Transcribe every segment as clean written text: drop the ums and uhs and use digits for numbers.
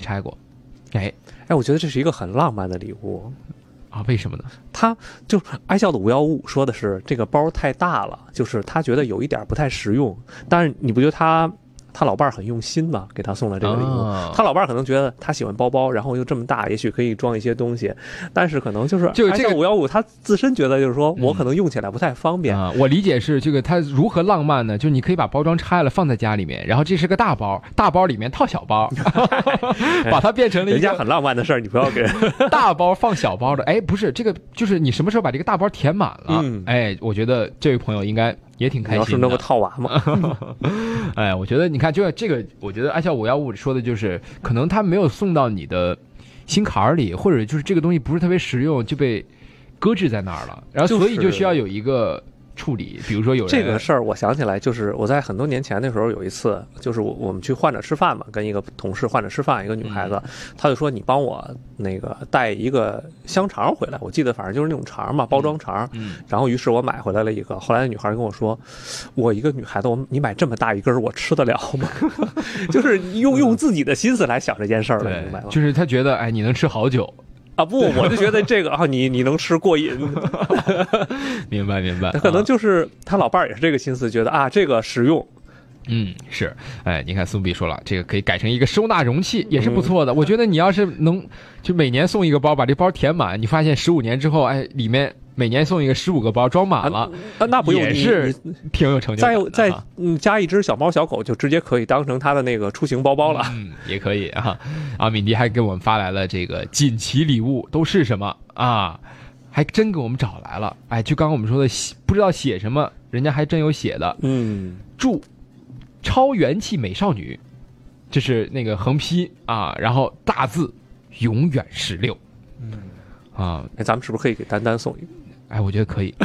拆过。 我觉得这是一个很浪漫的礼物啊，为什么呢？ 他就爱笑的515说的是这个包太大了，就是他觉得有一点不太实用，但是你不觉得他老伴儿很用心嘛，给他送了这个礼物。他老伴儿可能觉得他喜欢包包，然后又这么大，也许可以装一些东西，但是可能就是这个 515他自身觉得就是说我可能用起来不太方便。 我理解是这个他如何浪漫呢？就是你可以把包装拆了放在家里面，然后这是个大包，大包里面套小包，把它变成了一个人家很浪漫的事儿，你不要给大包放小包的。不是这个，就是你什么时候把这个大包填满了？我觉得这位朋友应该也挺开心的。 你要是弄个套娃嘛。 我觉得你看，就这个，我觉得爱笑515说的就是，可能他没有送到你的心坎儿里，或者就是这个东西不是特别实用，就被搁置在那儿了，然后所以就需要有一个处理。比如说有人这个事儿，我想起来，就是我在很多年前那时候有一次，就是我们去患者吃饭嘛，跟一个同事患者吃饭，一个女孩子，她就说你帮我那个带一个香肠回来，我记得反正就是那种肠嘛，包装肠。然后于是我买回来了一个，后来那女孩跟我说，我一个女孩子，你买这么大一根我吃得了吗？就是用自己的心思来想这件事儿了，明白吗？ 就是她觉得你能吃好久。 不，我就觉得这个你能吃过瘾。 明白。 可能就是他老伴儿也是这个心思，觉得这个实用。 是。你看苏比说了，这个可以改成一个收纳容器，也是不错的。我觉得你要是能就每年送一个包，把这包填满，你发现15年之后，里面每年送一个15个包装满了， 那不用， 也是挺有成就感的。 再加一只小猫小狗，就直接可以当成他的那个出行包包了。 也可以敏迪还给我们发来了这个锦旗礼物都是什么啊？还真给我们找来了。就刚刚我们说的不知道写什么，人家还真有写的。祝超元气美少女，这是那个横批然后大字永远16。 咱们是不是可以给丹丹送一个？ 我觉得可以。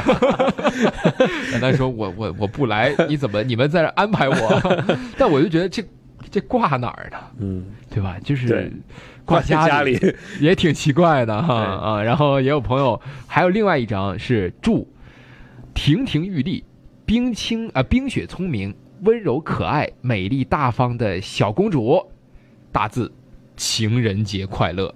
丹丹说我不来，你们在这安排我？但我就觉得这挂哪儿呢？对吧？就是挂家里也挺奇怪的然后也有朋友，还有另外一张是祝亭亭玉立、冰雪聪明、温柔可爱、美丽大方的小公主，大字情人节快乐。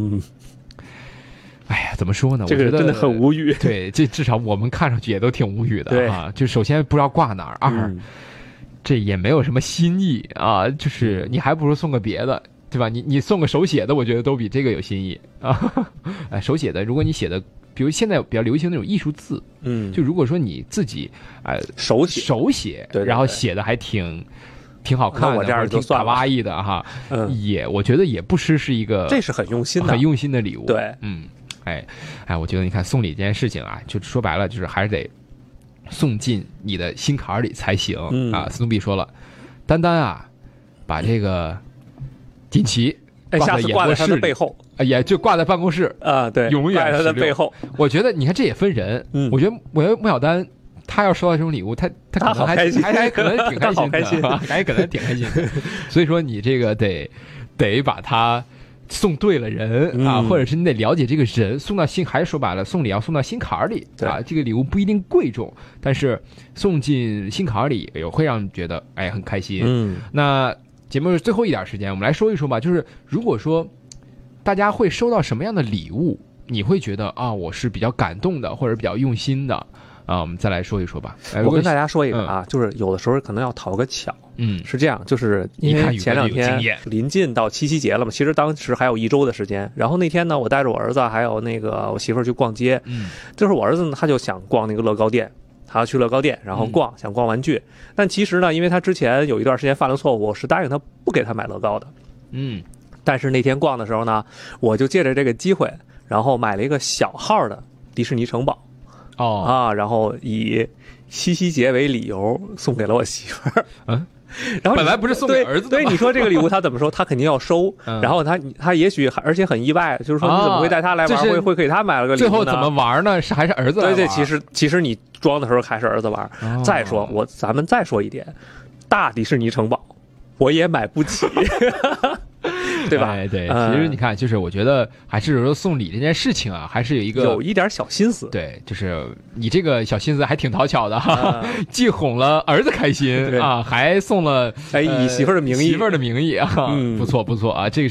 怎么说呢？ 这个真的很无语。 对，这至少我们看上去也都挺无语的就首先不知道挂哪儿，二这也没有什么新意就是你还不如送个别的，对吧？你送个手写的，我觉得都比这个有新意手写的，如果你写的，比如现在比较流行那种艺术字，就如果说你自己手写， 对， 然后写的还挺好看的， 我这样就算挺卡哇伊的我觉得也不失是一个， 这是很用心的礼物。 对， 我觉得你看送礼这件事情就说白了就是还是得送进你的心坎里才行斯努比说了，丹丹把这个锦旗下次挂在他的背后， 也就挂在办公室对， 永远在他的背后。 我觉得你看这也分人，我觉得穆小丹他要收到这种礼物，他可能还可能挺开心的，还可能挺开心的。所以说你这个得把他送对了人或者是你得了解这个人，送到心，还是说白了，送礼要送到心坎里这个礼物不一定贵重，但是送进心坎里也会让你觉得很开心。那节目最后一点时间，我们来说一说吧，就是如果说大家会收到什么样的礼物，你会觉得我是比较感动的，或者比较用心的我们再来说一说吧。 我跟大家说一个就是有的时候可能要讨个巧。是这样，就是因为前2天临近到7夕节了嘛，其实当时还有1周的时间。然后那天呢，我带着我儿子还有那个我媳妇儿去逛街。就是我儿子呢，他就想逛那个乐高店，他要去乐高店，然后想逛玩具。但其实呢，因为他之前有一段时间犯了错误，我是答应他不给他买乐高的。但是那天逛的时候呢，我就借着这个机会，然后买了一个小号的迪士尼城堡。然后以7夕节为理由送给了我媳妇儿。然后本来不是送给儿子的吗？ 对，你说这个礼物他怎么说？他肯定要收。然后他也许而且很意外，就是说你怎么会带他来玩，会给他买了个礼物呢？ 最后怎么玩呢？还是儿子来玩？ 对，其实你装的时候还是儿子玩。再说咱们再说一点，大迪士尼城堡我也买不起。对吧？ 对，其实你看，就是我觉得还是说送礼这件事情还是有一点小心思。 对，就是你这个小心思还挺讨巧的既哄了儿子开心还送了以媳妇儿的名义不错这个。